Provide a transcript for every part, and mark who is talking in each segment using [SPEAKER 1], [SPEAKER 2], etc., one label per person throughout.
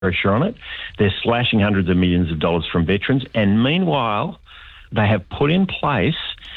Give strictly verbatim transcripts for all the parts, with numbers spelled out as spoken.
[SPEAKER 1] pressure on it. They're slashing hundreds of millions of dollars from veterans. And meanwhile, they have put in place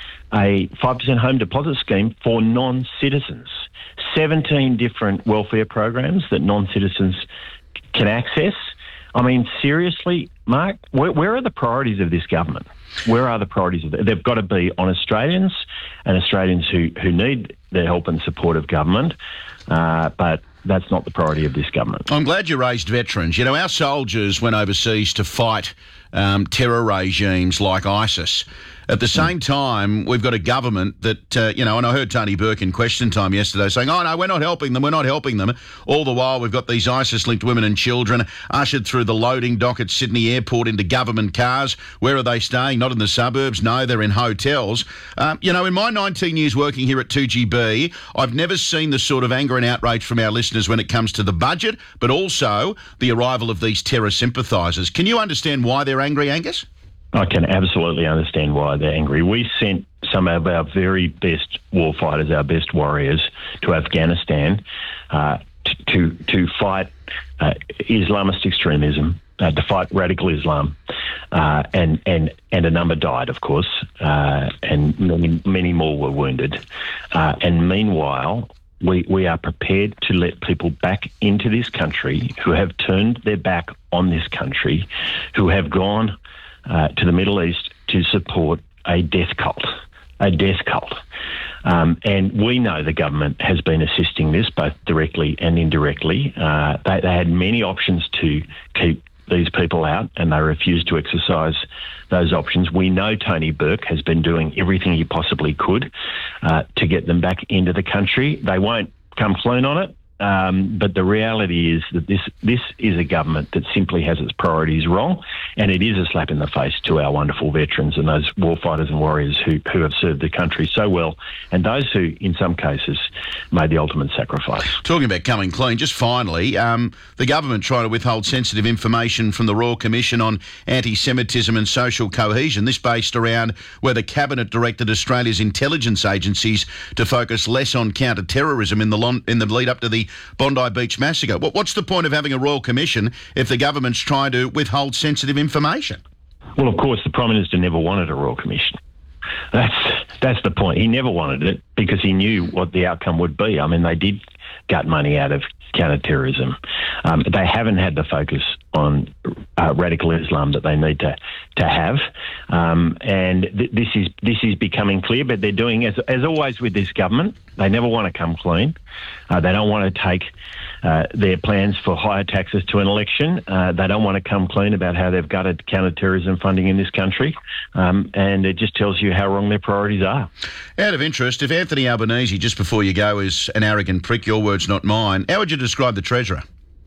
[SPEAKER 1] a five percent home deposit scheme for non-citizens. seventeen different welfare programs that non-citizens can access. I mean, seriously, Mark, where, where are the priorities of this government? Where are the priorities of it? They've got to be on Australians and Australians who, who need the help and support of government, uh, but that's not the priority of this government.
[SPEAKER 2] I'm glad you raised veterans. You know, our soldiers went overseas to fight um, terror regimes like ISIS. At the same time, we've got a government that, uh, you know, and I heard Tony Burke in Question Time yesterday saying, oh, no, we're not helping them, we're not helping them. All the while, we've got these ISIS-linked women and children ushered through the loading dock at Sydney Airport into government cars. Where are they staying? Not in the suburbs. No, they're in hotels. Um, you know, in my nineteen years working here at two G B, I've never seen the sort of anger and outrage from our listeners when it comes to the budget, but also the arrival of these terror sympathisers. Can you understand why they're angry, Angus?
[SPEAKER 1] I can absolutely understand why they're angry. We sent some of our very best warfighters, our best warriors, to Afghanistan uh, to, to to fight uh, Islamist extremism, uh, to fight radical Islam, uh, and and and a number died, of course, uh, and many, many more were wounded. Uh, and meanwhile, we we are prepared to let people back into this country who have turned their back on this country, who have gone Uh, to the Middle East to support a death cult, a death cult. Um, and we know the government has been assisting this both directly and indirectly. Uh, they, they had many options to keep these people out and they refused to exercise those options. We know Tony Burke has been doing everything he possibly could uh, to get them back into the country. They won't come clean on it. Um, but the reality is that this this is a government that simply has its priorities wrong, and it is a slap in the face to our wonderful veterans and those warfighters and warriors who, who have served the country so well, and those who, in some cases, made the ultimate sacrifice.
[SPEAKER 2] Talking about coming clean, just finally, um, the government trying to withhold sensitive information from the Royal Commission on Anti-Semitism and Social Cohesion, this based around where the Cabinet directed Australia's intelligence agencies to focus less on counter-terrorism in the, lon- in the lead-up to the Bondi Beach massacre. What's the point of having a Royal Commission if the government's trying to withhold sensitive information?
[SPEAKER 1] Well, of course, the Prime Minister never wanted a Royal Commission. That's that's the point. He never wanted it because he knew what the outcome would be. I mean, they did gut money out of counter-terrorism. Um, they haven't had the focus on uh, radical Islam that they need to to have, um, and th- this is this is becoming clear. But they're doing as as always with this government. They never want to come clean. Uh, they don't want to take uh, their plans for higher taxes to an election. Uh, they don't want to come clean about how they've gutted counter-terrorism funding in this country, um, and it just tells you how wrong their priorities are.
[SPEAKER 2] Out of interest, if Anthony Albanese, just before you go, is an arrogant prick, your words, not mine, how would you describe the Treasurer?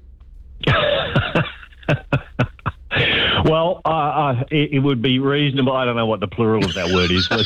[SPEAKER 1] Well, uh, uh, it, it would be reasonable. I don't know what the plural of that word is.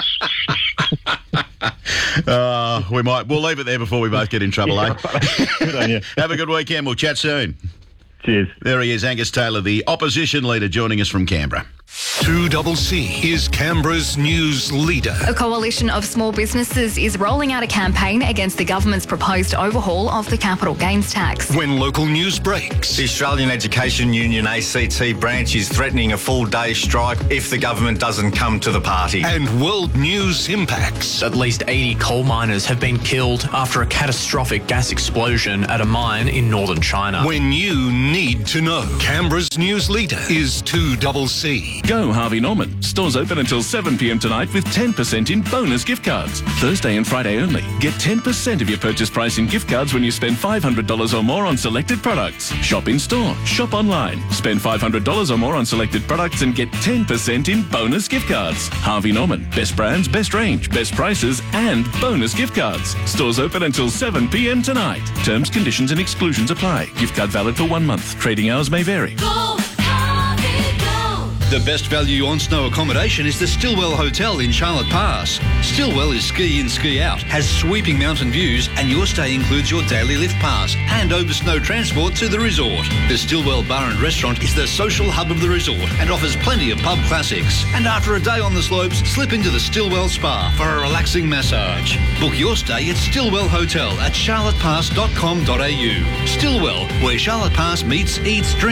[SPEAKER 2] uh, we might. We'll leave it there before we both get in trouble, eh?
[SPEAKER 1] Good on you.
[SPEAKER 2] Have a good weekend. We'll chat soon.
[SPEAKER 1] Cheers.
[SPEAKER 2] There he is, Angus Taylor, the opposition leader, joining us from Canberra.
[SPEAKER 3] two C C is Canberra's news leader.
[SPEAKER 4] A coalition of small businesses is rolling out a campaign against the government's proposed overhaul of the capital gains tax.
[SPEAKER 3] When local news breaks.
[SPEAKER 5] The Australian Education Union A C T branch is threatening a full-day strike if the government doesn't come to the party.
[SPEAKER 3] And world news impacts.
[SPEAKER 6] At least eighty coal miners have been killed after a catastrophic gas explosion at a mine in northern China.
[SPEAKER 3] When you need to know. Canberra's news leader is two C C.
[SPEAKER 7] Go Harvey Norman. Stores open until seven p m tonight with ten percent in bonus gift cards. Thursday and Friday only. Get ten percent of your purchase price in gift cards when you spend five hundred dollars or more on selected products. Shop in store. Shop online. Spend five hundred dollars or more on selected products and get ten percent in bonus gift cards. Harvey Norman. Best brands, best range, best prices and bonus gift cards. Stores open until seven p m tonight. Terms, conditions and exclusions apply. Gift card valid for one month. Trading hours may vary.
[SPEAKER 8] Go, Harvey, go. The best value on snow accommodation is the Stillwell Hotel in Charlotte Pass. Stillwell is ski in, ski out, has sweeping mountain views, and your stay includes your daily lift pass and over snow transport to the resort. The Stillwell Bar and Restaurant is the social hub of the resort and offers plenty of pub classics. And after a day on the slopes, slip into the Stillwell Spa for a relaxing massage. Book your stay at Stillwell Hotel at charlotte pass dot com dot a u. Stillwell, where Charlotte Pass meets, eats, drinks.